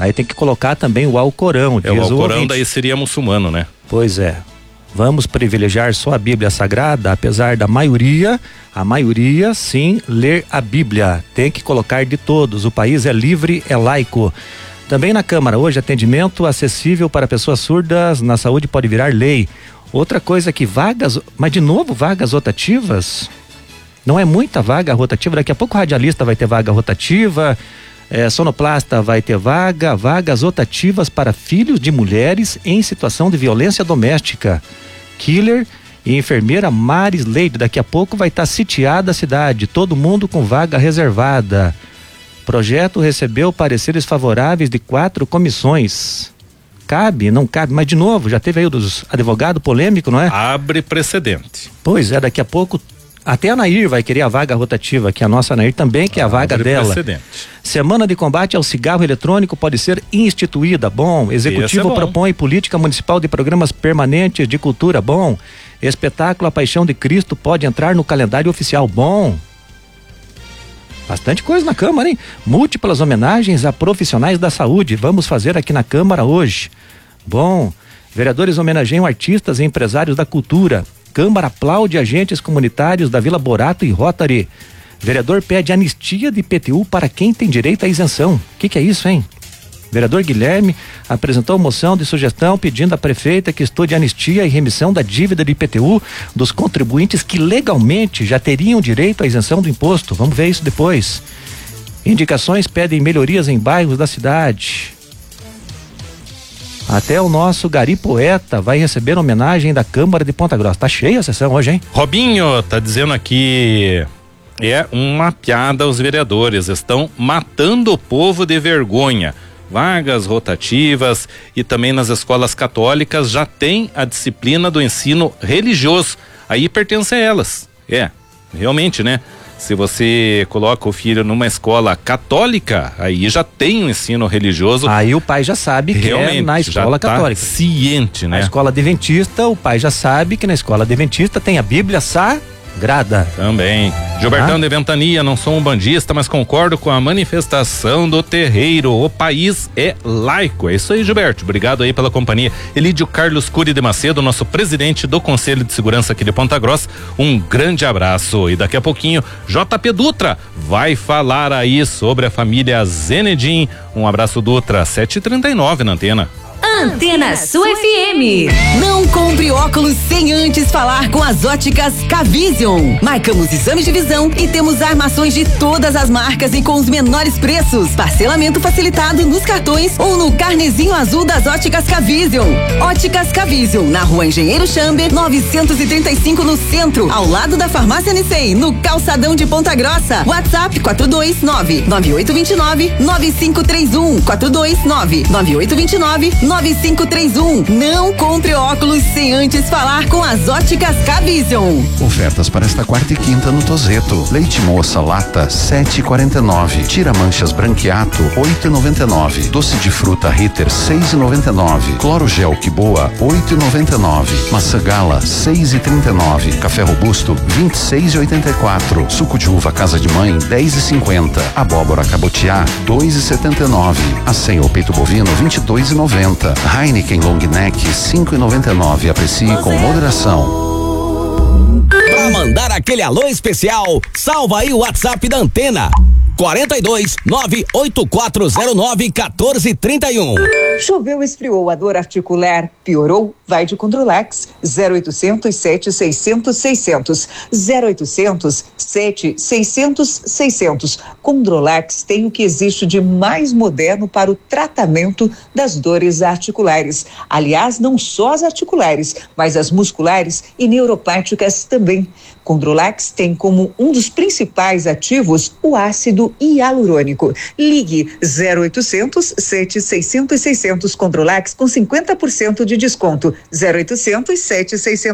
Aí tem que colocar também o Alcorão. O Alcorão daí seria muçulmano, né? Pois é. Vamos privilegiar só a Bíblia Sagrada, apesar da maioria, sim, ler a Bíblia. Tem que colocar de todos. O país é livre, é laico. Também na Câmara, hoje, atendimento acessível para pessoas surdas na saúde pode virar lei. Outra coisa que mas de novo vagas rotativas? Não é muita vaga rotativa, daqui a pouco o radialista vai ter vaga rotativa, sonoplasta vai ter vagas rotativas para filhos de mulheres em situação de violência doméstica. Killer e enfermeira Maris Leite, daqui a pouco vai estar sitiada a cidade, todo mundo com vaga reservada. Projeto recebeu pareceres favoráveis de 4 comissões. Cabe? Não cabe, mas de novo, já teve aí o dos advogados polêmico, não é? Abre precedente. Pois é, daqui a pouco até a Nair vai querer a vaga rotativa, que a nossa Nair também quer a vaga dela. Precedente. Semana de combate ao cigarro eletrônico pode ser instituída. Bom. Executivo propõe política municipal de programas permanentes de cultura. Bom. Espetáculo A Paixão de Cristo pode entrar no calendário oficial. Bom. Bastante coisa na Câmara, hein? Múltiplas homenagens a profissionais da saúde. Vamos fazer aqui na Câmara hoje. Bom. Vereadores homenageiam artistas e empresários da cultura. Câmara aplaude agentes comunitários da Vila Borato e Rotary. Vereador pede anistia de IPTU para quem tem direito à isenção. O que é isso, hein? Vereador Guilherme apresentou moção de sugestão pedindo à prefeita que estude anistia e remissão da dívida de IPTU dos contribuintes que legalmente já teriam direito à isenção do imposto. Vamos ver isso depois. Indicações pedem melhorias em bairros da cidade. Até o nosso Gari Poeta vai receber homenagem da Câmara de Ponta Grossa. Tá cheia a sessão hoje, hein? Robinho tá dizendo aqui, é uma piada, os vereadores estão matando o povo de vergonha. Vagas rotativas e também nas escolas católicas já tem a disciplina do ensino religioso. Aí pertence a elas. Realmente, né? Se você coloca o filho numa escola católica, aí já tem um ensino religioso. Aí o pai já sabe que realmente é na escola católica. Ciente, né? Na escola adventista, o pai já sabe que na escola adventista tem a Bíblia Sagrada. Também. Gilbertão de Ventania, não sou um bandista, mas concordo com a manifestação do terreiro. O país é laico. É isso aí, Gilberto. Obrigado aí pela companhia. Elídio Carlos Cury de Macedo, nosso presidente do Conselho de Segurança aqui de Ponta Grossa. Um grande abraço. E daqui a pouquinho, JP Dutra vai falar aí sobre a família Zenedin. Um abraço, Dutra. 7h39 na antena. Antena Sul FM. Não compre óculos sem antes falar com as óticas K-Vision. Marcamos exames de visão e temos armações de todas as marcas e com os menores preços. Parcelamento facilitado nos cartões ou no carnezinho azul das óticas K-Vision. Óticas K-Vision, na Rua Engenheiro Chamber, 935 no centro, ao lado da Farmácia Nicei, no calçadão de Ponta Grossa. WhatsApp 429-9829-9531. 429-9829-9531. Não compre óculos sem antes falar com as óticas K-Vision. Ofertas para esta quarta e quinta no Tozeto. Leite moça lata 7,49. Tira manchas branqueato 8,99. Doce de fruta Ritter 6,99. Cloro gel que boa 8,99. Maçã gala 6,39. Café robusto 26,84. Suco de uva casa de mãe 10,50. Abóbora cabotiá 2,79. Acém ou peito bovino 22,90. Heineken Long Neck 5,99. Aprecie com moderação. Pra mandar aquele alô especial, salva aí o WhatsApp da Antena. 42-98409-1431. Choveu, esfriou, a dor articular piorou? Vai de Controlax. 0800 7600 600. 0800 7600 600. Controlax tem o que existe de mais moderno para o tratamento das dores articulares. Aliás, não só as articulares, mas as musculares e neuropáticas também. Controlax tem como um dos principais ativos o ácido hialurônico. Ligue 0800 7600 600. Controlax com 50% de desconto. 0800 7600